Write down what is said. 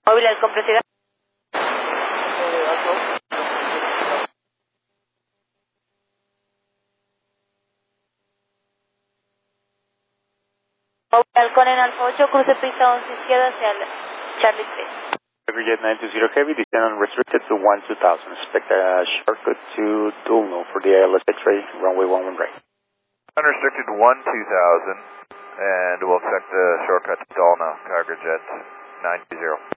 Móvil al complejidad. Móvil Halcón en Alfa 8, cruce pista 11 izquierda hacia el Charlie 3. Aggregate 920 Heavy, descend unrestricted to 1-2000. Expect a shortcut to Dulno for the ILS X-ray, runway 11 right. Unrestricted 1-2000, and we'll expect a shortcut to Dulno, Tiger Jet 920.